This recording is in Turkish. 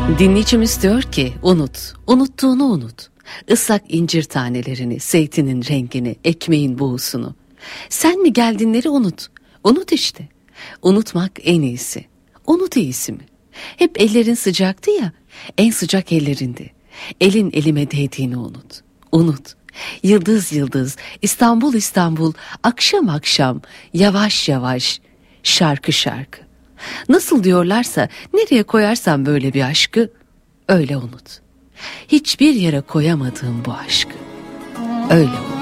Dinleyicimiz diyor ki unut, unuttuğunu unut. Islak incir tanelerini, zeytinin rengini, ekmeğin buğusunu. Sen mi geldinleri unut, unut işte. Unutmak en iyisi. Unut iyisi mi? Hep ellerin sıcaktı ya, en sıcak ellerindi. Elin elime değdiğini unut, unut. Yıldız yıldız, İstanbul İstanbul, akşam akşam, yavaş yavaş, şarkı şarkı. Nasıl diyorlarsa nereye koyarsan böyle bir aşkı öyle unut. Hiçbir yere koyamadığım bu aşkı öyle unut.